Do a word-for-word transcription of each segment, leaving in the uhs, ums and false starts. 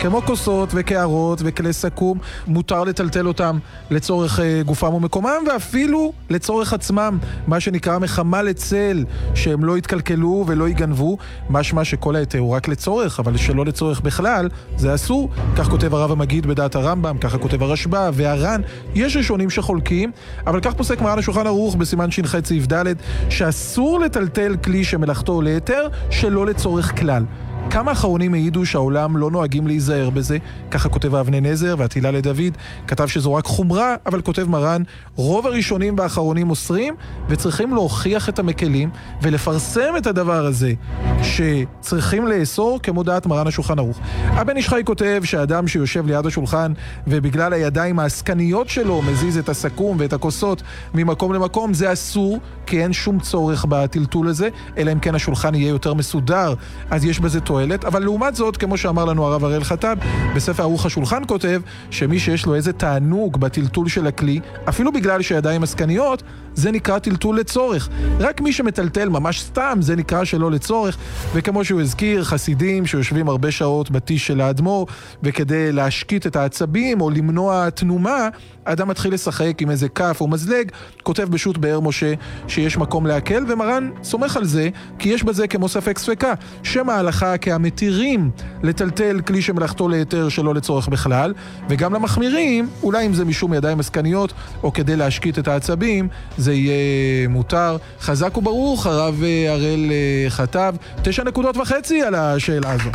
כמו כוסות וקערות וכלי סכו"ם, מותר לטלטל אותם לצורך גופם ומקומם, ואפילו לצורך עצמם, מה שנקרא מחמה לצל, שהם לא יתקלקלו ולא יגנבו, משמע שכל היתר הוא רק לצורך, אבל שלא לצורך בכלל, זה אסור. כך כותב הרב המגיד בדעת הרמב"ם, ככה כותב הרשב"א והר"ן. יש ראשונים שחולקים, אבל כך פוסק מרן השולחן ערוך בסימן ש"ח סעיף ד', שאסור לטלטל כלי שמלאכתו להיתר שלא לצורך כלל. כמה אחרונים העידו שהעולם לא נוהגים להיזהר בזה, ככה כותב אבני נזר והתהילה לדוד, כתב שזו רק חומרה, אבל כותב מרן, רוב הראשונים והאחרונים אוסרים, וצריכים להוכיח את המקלים, ולפרסם את הדבר הזה, שצריכים לאסור כמו דעת מרן השולחן ערוך. הבן איש חי כותב שהאדם שיושב ליד השולחן, ובגלל הידיים העסקניות שלו, מזיז את הסכו"ם ואת הכוסות ממקום למקום, זה אסור, כי אין שום צורך בטלטול הזה, אלא אם כן השולחן יהיה יותר מסודר, אז יש בזה תועלת. אבל לעומת זאת, כמו שאמר לנו הרב הראל חטב, בספר ערוך השולחן כותב שמי שיש לו איזה תענוג בטלטול של הכלי, אפילו בגלל שידיים עסקניות, זה נקרא טלטול לצורך. רק מי שמטלטל ממש סתם, זה נקרא שלא לצורך. וכמו שהוא הזכיר, חסידים שיושבים הרבה שעות בטיש של האדמו"ר, וכדי להשקיט את העצבים או למנוע תנומה, האדם מתחיל לשחק עם איזה כף או מזלג, כותב בשו"ת באר משה שיש מקום להקל, ומרן סומך על זה, כי יש בזה כמו ספק ספקה, שם ההלכה כהמתירים לטלטל כלי שמלאכתו להיתר שלא לצורך בכלל, וגם למחמירים, אולי אם זה משום ידיים עסקניות, או כדי להשקיט את העצבים, זה יהיה מותר. חזק וברוך, הרב הראל חטב, תשע נקודות וחצי על השאלה הזו.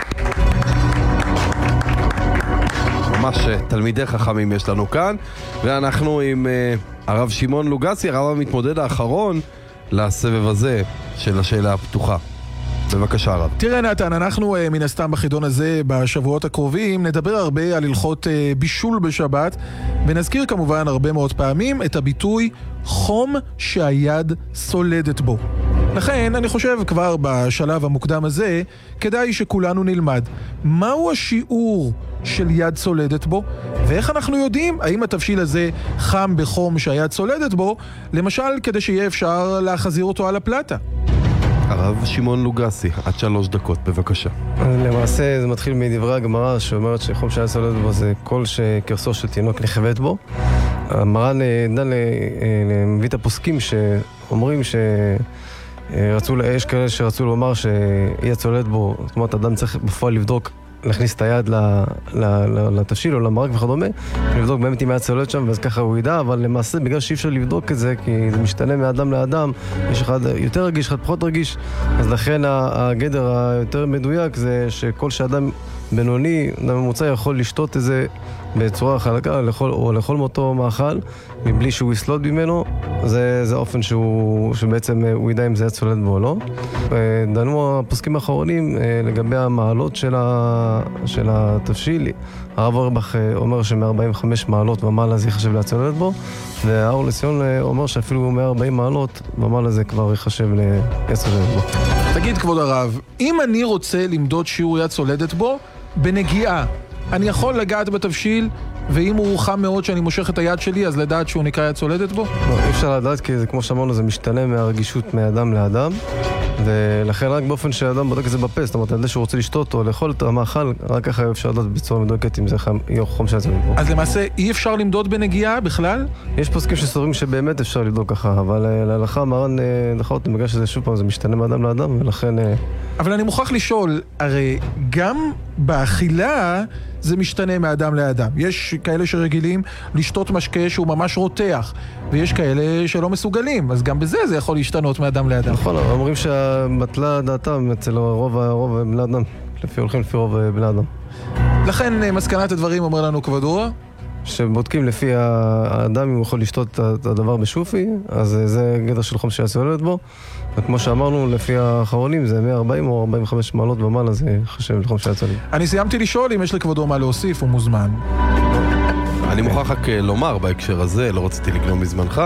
ממש תלמידי חכמים יש לנו כאן, ואנחנו עם uh, הרב שמעון לוגסי, הרב המתמודד האחרון לסבב הזה של השאלה הפתוחה. בבקשה הרב. תראה נתן, אנחנו uh, מן הסתם בחידון הזה בשבועות הקרובים נדבר הרבה על הלכות uh, בישול בשבת, ונזכיר כמובן הרבה מאוד פעמים את הביטוי חום שהיד סולדת בו. לכן אני חושב כבר בשלב המוקדם הזה כדאי שכולנו נלמד מהו השיעור של יד סולדת בו, ואיך אנחנו יודעים האם התבשיל הזה חם בחום שהיד סולדת בו, למשל כדי שיהיה אפשר להחזיר אותו על הפלטה. הרב שמעון לוגסי, עד שלוש דקות, בבקשה. למעשה זה מתחיל מדברי הגמרא שאומרת שחום שהיד סולדת בו זה כל שכרסו של תינוק נכווית בו. המרן דן מביא את הפוסקים שאומרים ש... רצו, יש כאלה שרצו לומר שיד צולדת בו, זאת אומרת, אדם צריך בפועל לבדוק, להכניס את היד לתבשיל או למרק וכדומה, לבדוק באמת אם היד צולדת שם, ואז ככה הוא ידע, אבל למעשה בגלל שאי אפשר לבדוק את זה, כי זה משתנה מאדם לאדם, יש אחד יותר רגיש, אחד פחות רגיש, אז לכן הגדר היותר מדויק זה שכל שאדם בינוני, אדם ממוצע יכול לשתות את זה בצורה חלקה, לאכול, או לאכול מאותו מאכל, מבלי שהוא יסלוד ממנו, זה, זה האופן שהוא, שבעצם הוא ידע אם זה יד סולדת בו או לא. דנו הפוסקים האחרונים לגבי המעלות של, ה, של התבשיל. הרב אורבך אומר ש-מאה ארבעים וחמש מעלות ומעלה זה יחשב ליד סולדת בו, והאור לציון אומר שאפילו מאה וארבעים מעלות ומעלה זה כבר יחשב ליד סולדת בו. תגיד כבוד הרב, אם אני רוצה למדוד שיעור יד סולדת בו, בנגיעה, אני יכול לגעת בתבשיל, ואם הוא חם מאוד שאני מושך את היד שלי, אז לדעת שהוא נקרא יד סולדת בו? לא, אי אפשר לדעת, כי זה, כמו שאמרנו, זה משתנה מהרגישות מאדם לאדם, ולכן רק באופן שאדם בודק את זה בפה, זאת אומרת, על זה שהוא רוצה לשתות או לאכול את המאכל, רק ככה אפשר לדעת בצורה מדויקת אם זה חם, יהיה חום של זה. אז למעשה אי אפשר למדוד בנגיעה בכלל? יש פוסקים שסוברים שבאמת אפשר לבדוק ככה, אבל להלכה מרן דחה אותם בגלל שזה שוב פעם, זה משתנה מאדם לאדם, ולכן... אבל אני מוכרח לשאול, הרי גם באכילה זה משתנה מאדם לאדם. יש כאלה שרגילים לשתות משקה שהוא ממש רותח, ויש כאלה שלא מסוגלים, אז גם בזה זה יכול להשתנות מאדם לאדם. נכון, אומרים שהמטלה דעתם אצל רוב, רוב בני אדם, לפי הולכים לפי רוב בני אדם. לכן מסקנת הדברים אומר לנו כבודו, שבודקים לפי האדם אם הוא יכול לשתות את הדבר בשופי, אז זה גדר של חום שיד סולדת בו, וכמו שאמרנו, לפי האחרונים זה מאה וארבעים או ארבעים וחמש מעלות ומעלה, זה חשב לחום שיד סולדת. אני סיימתי לשאול אם יש לכבודו מה להוסיף, הוא מוזמן. אני מוכרח רק לומר בהקשר הזה, לא רציתי לגנוב מזמנך,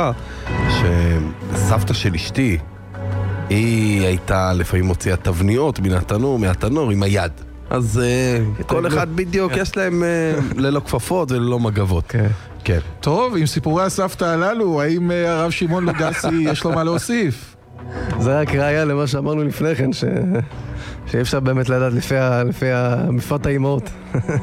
שסבתא של אשתי, היא הייתה לפעמים מוציאה תבניות מן התנור, מהתנור עם היד. אז כל אחד בדיוק יש להם ללא כפפות וללא מגבות. כן. טוב, עם סיפורי הסבתא הללו, האם הרב שמעון לוגסי יש לו מה להוסיף? זה רק ראיה למה שאמרנו לפני כן, שאי אפשר באמת לדעת לפי המפרט האימהות.